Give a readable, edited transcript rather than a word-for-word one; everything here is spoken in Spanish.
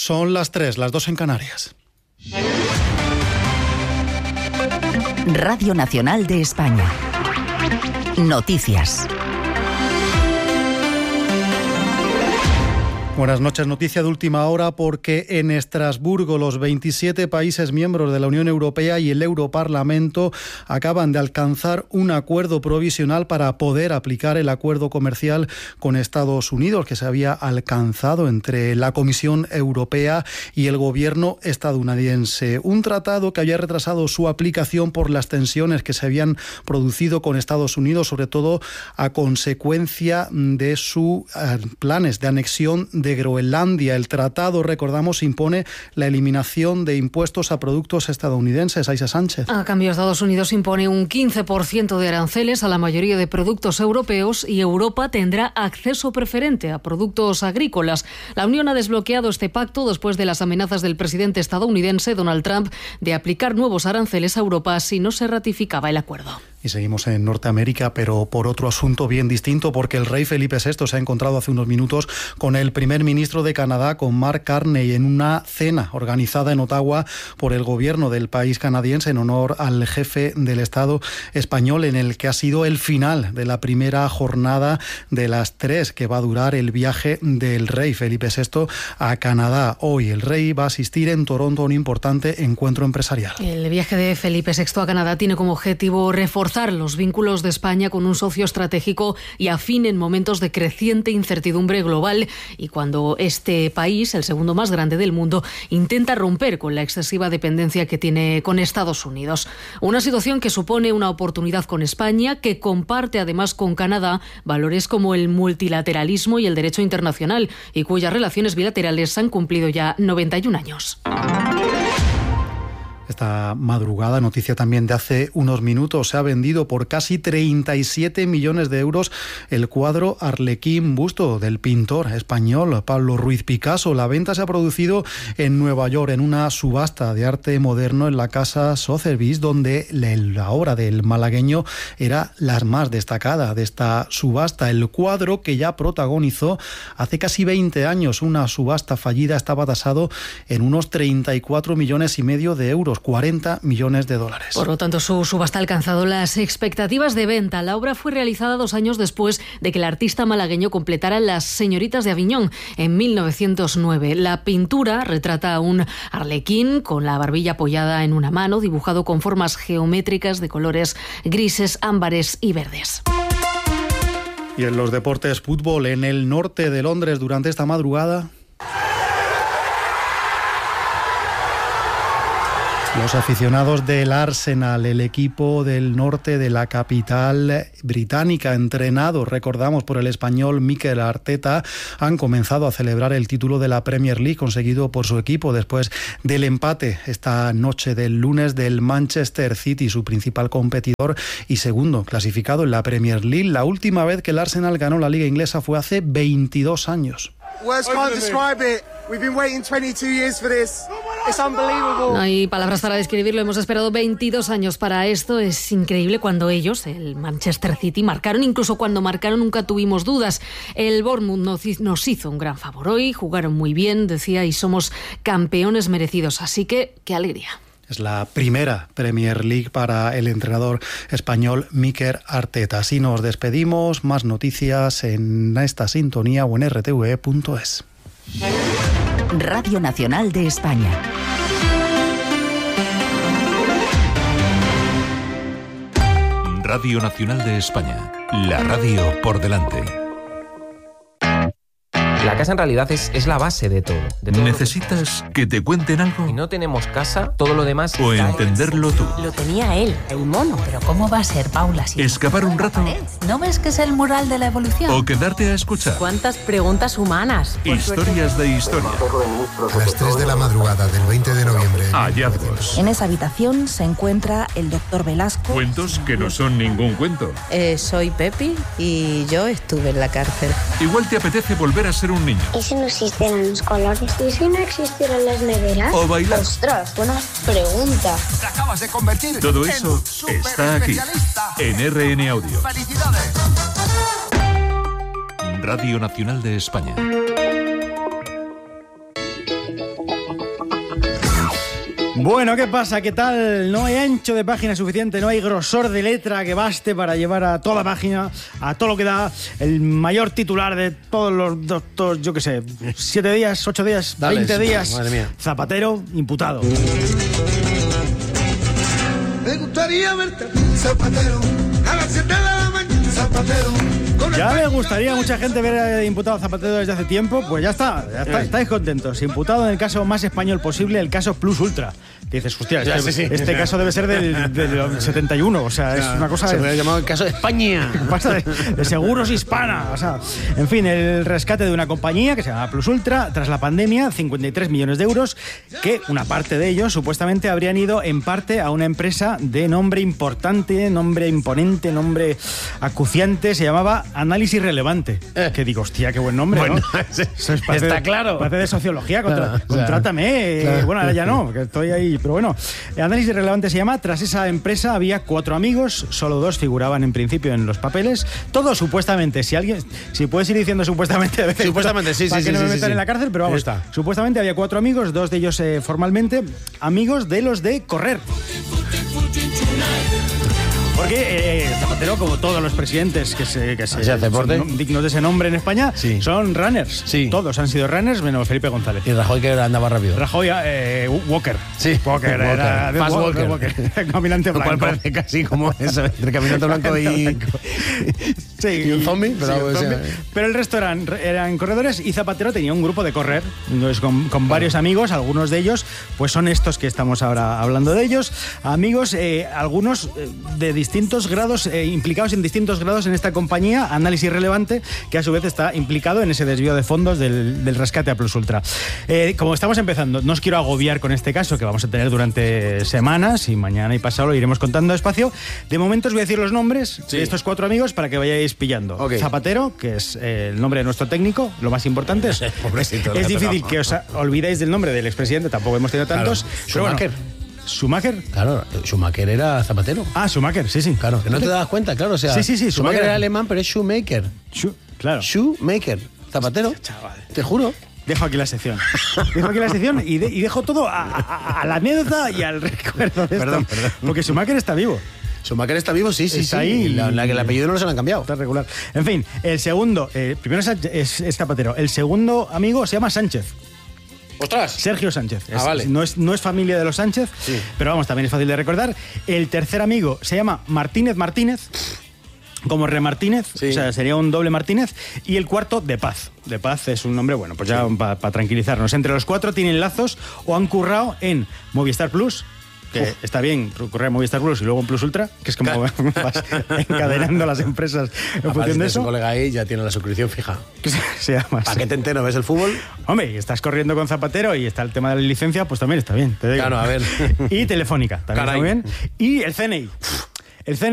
Son las 3, las 2 en Canarias. Radio Nacional de España. Noticias. Buenas noches. Noticia de última hora porque en Estrasburgo los 27 países miembros de la Unión Europea y el Europarlamento acaban de alcanzar un acuerdo provisional para poder aplicar el acuerdo comercial con Estados Unidos que se había alcanzado entre la Comisión Europea y el gobierno estadounidense. Un tratado que había retrasado su aplicación por las tensiones que se habían producido con Estados Unidos, sobre todo a consecuencia de sus planes de anexión de Groenlandia. El tratado, recordamos, impone la eliminación de impuestos a productos estadounidenses. Aisha Sánchez. A cambio, Estados Unidos impone un 15% de aranceles a la mayoría de productos europeos y Europa tendrá acceso preferente a productos agrícolas. La Unión ha desbloqueado este pacto después de las amenazas del presidente estadounidense Donald Trump de aplicar nuevos aranceles a Europa si no se ratificaba el acuerdo. Y seguimos en Norteamérica, pero por otro asunto bien distinto, porque el rey Felipe VI se ha encontrado hace unos minutos con el primer ministro de Canadá, con Mark Carney, en una cena organizada en Ottawa por el gobierno del país canadiense en honor al jefe del Estado español, en el que ha sido el final de la primera jornada de las 3 que va a durar el viaje del rey Felipe VI a Canadá. Hoy el rey va a asistir en Toronto a un importante encuentro empresarial. El viaje de Felipe VI a Canadá tiene como objetivo reforzar los vínculos de España con un socio estratégico y afín en momentos de creciente incertidumbre global y cuando este país, el segundo más grande del mundo, intenta romper con la excesiva dependencia que tiene con Estados Unidos. Una situación que supone una oportunidad con España, que comparte además con Canadá valores como el multilateralismo y el derecho internacional y cuyas relaciones bilaterales han cumplido ya 91 años. Esta madrugada, noticia también de hace unos minutos, se ha vendido por casi 37 millones de euros el cuadro Arlequín busto del pintor español Pablo Ruiz Picasso. La venta se ha producido en Nueva York en una subasta de arte moderno en la casa Sotheby's, donde la obra del malagueño era la más destacada de esta subasta. El cuadro, que ya protagonizó hace casi 20 años una subasta fallida, estaba tasado en unos 34 millones y medio de euros. 40 millones de dólares. Por lo tanto, su subasta ha alcanzado las expectativas de venta. La obra fue realizada 2 años después de que el artista malagueño completara Las señoritas de Aviñón en 1909. La pintura retrata a un arlequín con la barbilla apoyada en una mano, dibujado con formas geométricas de colores grises, ámbares y verdes. Y en los deportes, fútbol en el norte de Londres durante esta madrugada. Los aficionados del Arsenal, el equipo del norte de la capital británica, entrenado, recordamos, por el español Mikel Arteta, han comenzado a celebrar el título de la Premier League conseguido por su equipo después del empate esta noche del lunes del Manchester City, su principal competidor y segundo clasificado en la Premier League. La última vez que el Arsenal ganó la Liga Inglesa fue hace 22 años. Words can't describe it. We've been waiting 22 years for this. It's unbelievable. No hay palabras para describirlo. Hemos esperado 22 años para esto. Es increíble. Cuando ellos, el Manchester City, marcaron, incluso cuando marcaron nunca tuvimos dudas. El Bournemouth nos hizo un gran favor hoy. Jugaron muy bien, decía, y somos campeones merecidos. Así que, qué alegría. Es la primera Premier League para el entrenador español Mikel Arteta. Así nos despedimos. Más noticias en esta sintonía o en rtve.es. Radio Nacional de España. Radio Nacional de España. La radio por delante. La casa en realidad es la base de todo. ¿Necesitas que te cuenten algo? Si no tenemos casa, todo lo demás... ¿O entenderlo tú? Lo tenía él, el mono. Pero ¿cómo va a ser, Paula? Si ¿escapar un rato? ¿No ves que es el mural de la evolución? ¿O quedarte a escuchar? ¿Cuántas preguntas humanas? Historias de historia. A las 3 de la madrugada del 20 de noviembre. Hallazgos. En esa habitación se encuentra el doctor Velasco. Cuentos que no son ningún cuento. Soy Pepi y yo estuve en la cárcel. Igual te apetece volver a ser un niño. ¿Y si no existieran los colores? ¿Y si no existieran las neveras? O bailar. ¡Ostras, buena pregunta! Te acabas de convertir. Todo eso está aquí, en RN Audio. ¡Felicidades! Radio Nacional de España. Bueno, ¿qué pasa? ¿Qué tal? No hay ancho de página suficiente, no hay grosor de letra que baste para llevar a toda página, a todo lo que da, el mayor titular de todos los doctores, yo qué sé, 7 días, 8 días, 20 días. Madre mía. Zapatero, imputado. Me gustaría verte, Zapatero, a las 7 de la mañana, Zapatero. Ya me gustaría a mucha gente ver imputado a Zapatero desde hace tiempo. Pues ya está, estáis contentos. Imputado en el caso más español posible, el caso Plus Ultra. Que dices, hostia, este caso debe ser del 71. O sea, es una cosa... Se me ha llamado el caso de España. Pasa de Seguros Hispana. O sea, en fin, el rescate de una compañía que se llama Plus Ultra, tras la pandemia, 53 millones de euros, que una parte de ellos supuestamente habrían ido en parte a una empresa de nombre importante, nombre imponente, nombre acuciante, se llamaba Análisis Relevante. Que digo, hostia, qué buen nombre, bueno, ¿no? Está claro. Parte de sociología, contrátame. Claro. Bueno, ahora ya no, que estoy ahí. Pero bueno, Análisis Relevante se llama. Tras esa empresa había 4 amigos, solo 2 figuraban en principio en los papeles. Todo supuestamente, si puedes ir diciendo supuestamente a veces. Supuestamente, sí. Para que no me metan en la cárcel, pero vamos. Está. Supuestamente había 4 amigos, 2 de ellos formalmente amigos de los de correr. Porque Zapatero, como todos los presidentes que se son dignos de ese nombre en España, son runners. Sí. Todos han sido runners, menos Felipe González. Y Rajoy, que andaba rápido. Rajoy, Walker. Sí, Walker. Era Fast Walker. Caminante blanco. Lo cual parece casi como eso, entre caminante blanco y... Sí, y un zombie. Pero el resto eran corredores, y Zapatero tenía un grupo de correr, entonces, con varios amigos. Algunos de ellos pues son estos que estamos ahora hablando de ellos. Amigos, algunos de distintos grados, implicados en distintos grados en esta compañía, Análisis Relevante, que a su vez está implicado en ese desvío de fondos del rescate a Plus Ultra. Como estamos empezando, no os quiero agobiar con este caso que vamos a tener durante semanas, y mañana y pasado lo iremos contando despacio. De momento os voy a decir los nombres de estos 4 amigos para que vayáis pillando. Okay. Zapatero, que es el nombre de nuestro técnico, lo más importante es difícil que os olvidéis del nombre del expresidente, tampoco hemos tenido tantos. Claro. Schumacher. ¿Schumacher? Claro, Schumacher era Zapatero. Ah, Schumacher, sí. Claro, que no te das cuenta, claro, o sea... Sí, Schumacher era alemán, pero es Shoemaker. Claro. Shoemaker, Zapatero. Chaval. Te juro. Dejo aquí la sección. Y dejo todo a la anécdota y al recuerdo de esto. Perdón. Porque Schumacher está vivo. Schumacher está vivo, sí. Está ahí. El apellido no se lo han cambiado. Está regular. En fin, el segundo, primero es Zapatero. El segundo amigo se llama Sánchez. ¡Ostras! Sergio Sánchez. Vale. No es familia de los Sánchez, pero vamos, también es fácil de recordar. El tercer amigo se llama Martínez, como Remartínez, o sea, sería un doble Martínez. Y el cuarto, De Paz. De Paz es un nombre, bueno, pues ya para tranquilizarnos. Entre los 4 tienen lazos o han currado en Movistar Plus, que está bien recurrir a Movistar Plus y luego en Plus Ultra, que es como vas encadenando las empresas en función de eso. Su colega ahí ya tiene la suscripción fija. Se llama ¿Para qué te entero? ¿Ves el fútbol? Hombre, y estás corriendo con Zapatero y está el tema de la licencia, pues también está bien. Claro, a ver. Y Telefónica, también está muy bien. Y el CNI. El CNI